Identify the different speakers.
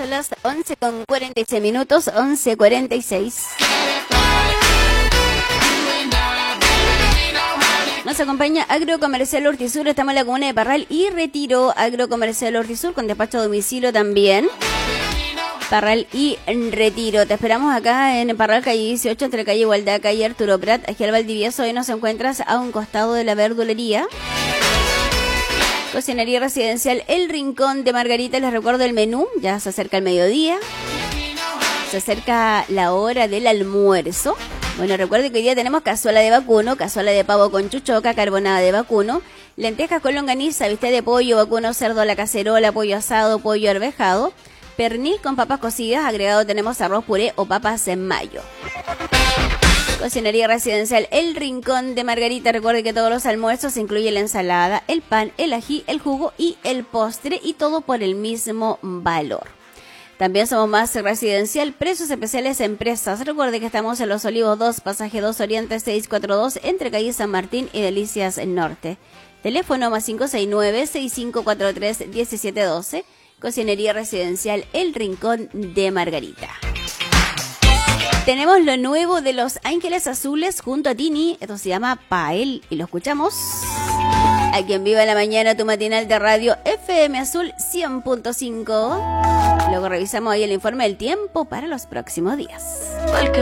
Speaker 1: Son las 11:46, 11:46. Nos acompaña Agrocomercial Hortisur, estamos en la comuna de Parral y Retiro. Agrocomercial Hortisur con despacho a domicilio también. Parral y Retiro. Te esperamos acá en Parral, calle 18, entre calle Igualdad, calle Arturo Prat, aquí al Valdivieso. Hoy nos encuentras a un costado de la verdulería. Cocinería residencial El Rincón de Margarita. Les recuerdo el menú, ya se acerca el mediodía. Se acerca la hora del almuerzo. Bueno, recuerde que hoy día tenemos cazuela de vacuno, cazuela de pavo con chuchoca, carbonada de vacuno, lentejas con longaniza, bistec de pollo, vacuno, cerdo a la cacerola, pollo asado, pollo arvejado, pernil con papas cocidas, agregado tenemos arroz puré o papas en mayo. Cocinería residencial El Rincón de Margarita. Recuerde que todos los almuerzos incluyen la ensalada, el pan, el ají, el jugo y el postre, y todo por el mismo valor. También somos más residencial, precios especiales empresas. Recuerde que estamos en Los Olivos 2, pasaje 2 Oriente 642, entre calle San Martín y Delicias Norte. Teléfono más 569-6543-1712. Cocinería residencial El Rincón de Margarita. Tenemos lo nuevo de Los Ángeles Azules junto a Tini. Esto se llama Pael y lo escuchamos aquí en Viva en la Mañana, tu matinal de radio FM Azul 100.5. Luego revisamos ahí el informe del tiempo para los próximos días.